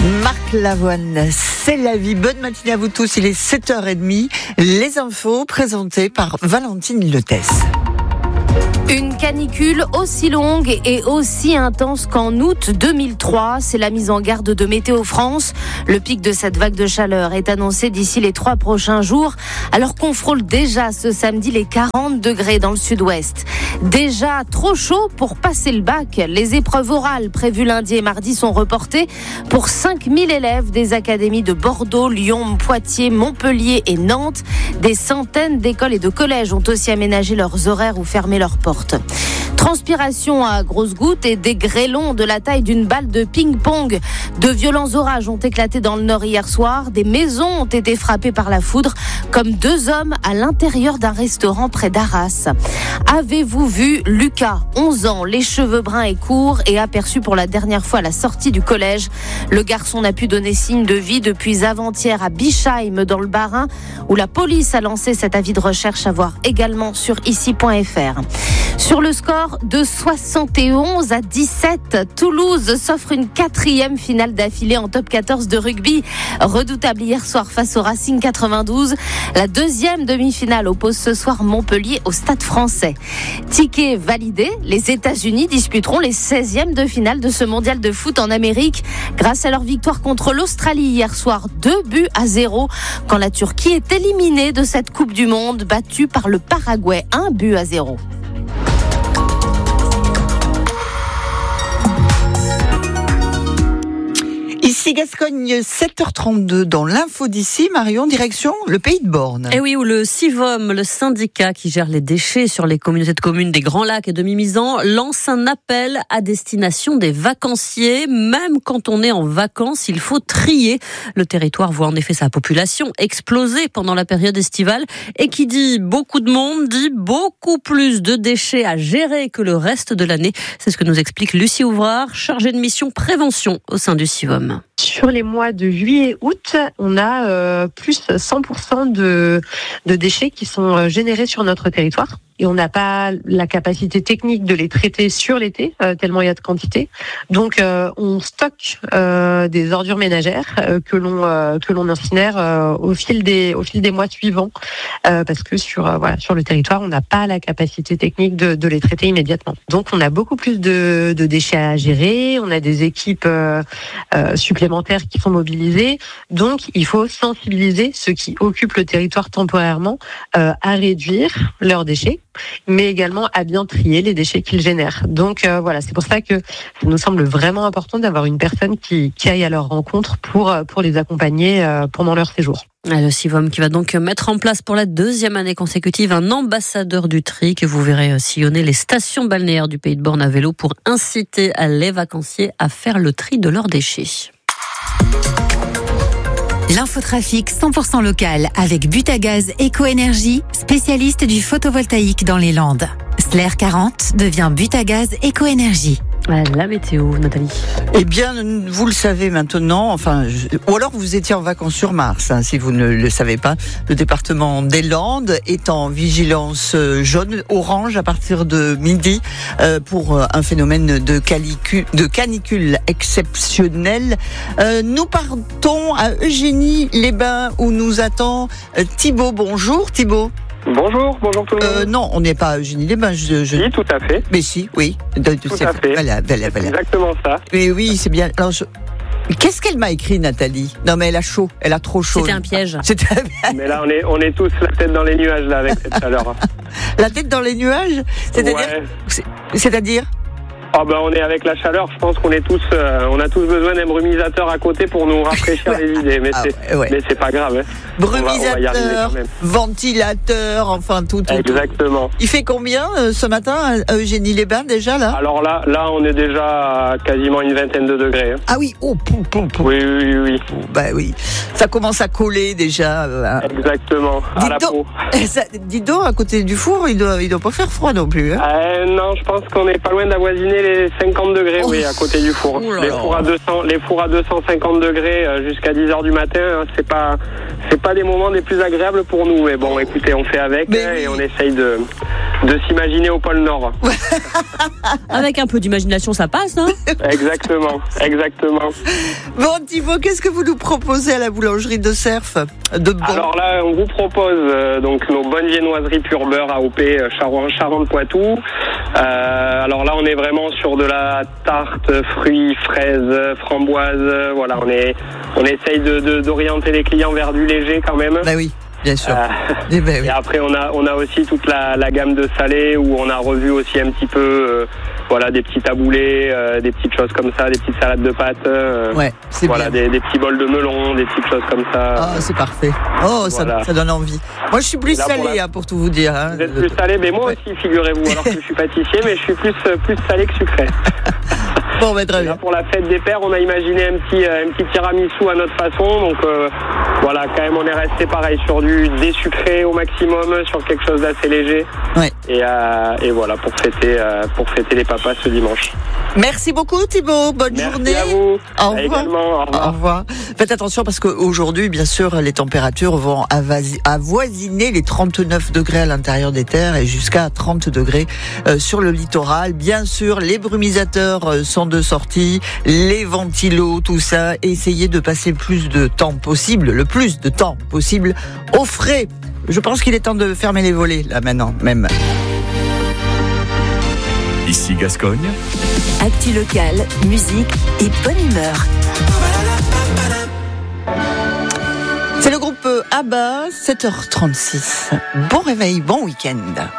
Marc Lavoine, c'est la vie. Bonne matinée à vous tous, il est 7h30. Les infos présentées par Valentine Letès. Une canicule aussi longue et aussi intense qu'en août 2003, c'est la mise en garde de Météo France. Le pic de cette vague de chaleur est annoncé d'ici les 3 prochains jours, alors qu'on frôle déjà ce samedi les 40 degrés dans le sud-ouest. Déjà trop chaud pour passer le bac. Les épreuves orales prévues lundi et mardi sont reportées pour 5000 élèves des académies de Bordeaux, Lyon, Poitiers, Montpellier et Nantes. Des centaines d'écoles et de collèges ont aussi aménagé leurs horaires ou fermé leurs portes. Transpiration à grosses gouttes et des grêlons de la taille d'une balle de ping-pong. De violents orages ont éclaté dans le nord hier soir. Des maisons ont été frappées par la foudre, comme 2 hommes à l'intérieur d'un restaurant près d'Arras. Avez-vous vu Lucas, 11 ans, les cheveux bruns et courts, et aperçu pour la dernière fois à la sortie du collège? Le garçon n'a pu donner signe de vie depuis avant-hier à Bischheim, dans le Bas-Rhin, où la police a lancé cet avis de recherche à voir également sur ici.fr. Sur le score de 71 à 17, Toulouse s'offre une 4e finale d'affilée en top 14 de rugby. Redoutable hier soir face au Racing 92. La 2e demi-finale oppose ce soir Montpellier au Stade Français. Ticket validé, les États-Unis disputeront les 16e de finale de ce mondial de foot en Amérique grâce à leur victoire contre l'Australie hier soir, 2-0, quand la Turquie est éliminée de cette Coupe du Monde, battue par le Paraguay, 1-0. Ici Gascogne, 7h32 dans l'info d'ici. Marion, direction le Pays de Born. Et oui, où le CIVOM, le syndicat qui gère les déchets sur les communautés de communes des Grands Lacs et de Mimizan, lance un appel à destination des vacanciers. Même quand on est en vacances, il faut trier. Le territoire voit en effet sa population exploser pendant la période estivale. Et qui dit beaucoup de monde, dit beaucoup plus de déchets à gérer que le reste de l'année. C'est ce que nous explique Lucie Ouvrard, chargée de mission prévention au sein du CIVOM. Sur les mois de juillet et août, on a plus 100% de déchets qui sont générés sur notre territoire. Et on n'a pas la capacité technique de les traiter sur l'été, tellement il y a de quantité. Donc on stocke des ordures ménagères que l'on incinère au fil des mois suivants, parce que sur le territoire, on n'a pas la capacité technique de les traiter immédiatement. Donc on a beaucoup plus de déchets à gérer, on a des équipes supplémentaires qui sont mobilisées. Donc il faut sensibiliser ceux qui occupent le territoire temporairement à réduire leurs déchets, mais également à bien trier les déchets qu'ils génèrent. Donc c'est pour ça que ça nous semble vraiment important d'avoir une personne qui aille à leur rencontre pour les accompagner pendant leur séjour. Le CIVOM qui va donc mettre en place pour la 2e année consécutive un ambassadeur du tri que vous verrez sillonner les stations balnéaires du Pays de Born à vélo pour inciter les vacanciers à faire le tri de leurs déchets. L'infotrafic 100% local avec Butagaz Éco-Énergie, spécialiste du photovoltaïque dans les Landes. Slair 40 devient Butagaz Éco-Énergie. La météo, Nathalie. Eh bien, vous le savez maintenant, ou alors vous étiez en vacances sur Mars, si vous ne le savez pas. Le département des Landes est en vigilance jaune, orange à partir de midi pour un phénomène de canicule exceptionnel. Nous partons à Eugénie-les-Bains où nous attend Thibaut. Bonjour Thibaut. Bonjour tout le monde. Non, on n'est pas à Eugénie-les-Bains. Si, tout à fait. Mais si, oui. Tout à fait. Voilà. Exactement ça. Mais oui, c'est bien. Alors, qu'est-ce qu'elle m'a écrit, Nathalie? Non, mais elle a chaud. Elle a trop chaud. C'était un piège. Mais là, on est tous la tête dans les nuages, là, avec cette chaleur. La tête dans les nuages? C'est-à-dire on est avec la chaleur, je pense qu'on est tous, on a tous besoin d'un brumisateur à côté pour nous rafraîchir les idées, mais c'est pas grave. Hein. Brumisateur, ventilateur, enfin tout. Exactement. Il fait combien ce matin à Eugénie-les-Bains déjà là? Alors là, on est déjà à quasiment une 20aine de degrés. Hein. Ah oui, Oui. Bah oui, ça commence à coller déjà. Exactement, à la peau. Dis donc, à côté du four, il doit pas faire froid non plus. Hein. Non, je pense qu'on n'est pas loin d'avoisiner les 50 degrés, oui, à côté du four. Les fours à 250 degrés jusqu'à 10h du matin, c'est pas des moments les plus agréables pour nous. Mais bon, écoutez, on fait avec et on essaye de s'imaginer au pôle Nord. Avec un peu d'imagination, ça passe, hein? Exactement. Bon, Thibaut, qu'est-ce que vous nous proposez à la boulangerie de Cerf de bon? Alors là, on vous propose donc nos bonnes viennoiseries pur beurre AOP Charente-Poitou. Alors là, on est vraiment sur de la tarte, fruits, fraises, framboises. Voilà, on essaye d'orienter les clients vers du léger quand même. Bah oui. Bien sûr. Oui. Et après, on a aussi toute la gamme de salés où on a revu aussi un petit peu, des petits taboulés, des petites choses comme ça, des petites salades de pâtes. Ouais, c'est bien. Des petits bols de melon, des petites choses comme ça. Ah, c'est parfait. Oh, voilà. ça donne envie. Moi, je suis plus salé, pour tout vous dire. Hein. Vous êtes plus salé, mais moi aussi, figurez-vous. Alors que je suis pâtissier, mais je suis plus salé que sucré. Bon, très bien. Là, pour la fête des pères, on a imaginé un petit tiramisu à notre façon. Donc quand même, on est resté pareil sur du désucré au maximum, sur quelque chose d'assez léger. Ouais. Et voilà, pour fêter les papas ce dimanche. Merci beaucoup, Thibaut. Bonne journée. Merci à vous. Au revoir. Également, au revoir. Au revoir. Faites attention parce qu'aujourd'hui, bien sûr, les températures vont avoisiner les 39 degrés à l'intérieur des terres et jusqu'à 30 degrés sur le littoral. Bien sûr, les brumisateurs sont de sortie, les ventilos, tout ça. Essayez de passer le plus de temps possible au frais. Je pense qu'il est temps de fermer les volets, là, maintenant, même. Ici Gascogne. Actu locale, musique et bonne humeur. C'est le groupe ABBA, 7h36. Bon réveil, bon week-end.